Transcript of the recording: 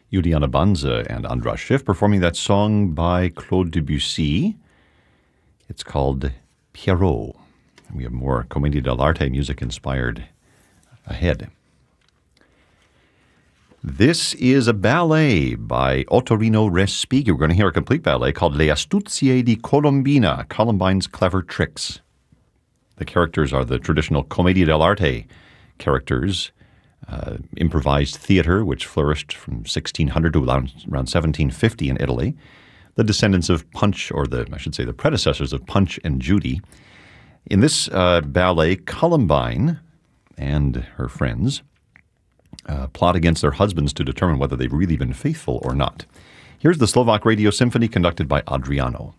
Juliana Banza and Andras Schiff performing that song by Claude Debussy. It's called Pierrot. We have more Commedia dell'arte music inspired ahead. This is a ballet by Ottorino Respighi. We're going to hear a complete ballet called Le Astuzie di Colombina, Columbine's Clever Tricks. The characters are the traditional Commedia dell'arte characters, improvised theater, which flourished from 1600 to around 1750 in Italy. The descendants of Punch, or the predecessors of Punch and Judy. In this ballet, Columbine and her friends plot against their husbands to determine whether they've really been faithful or not. Here's the Slovak Radio Symphony conducted by Adriano.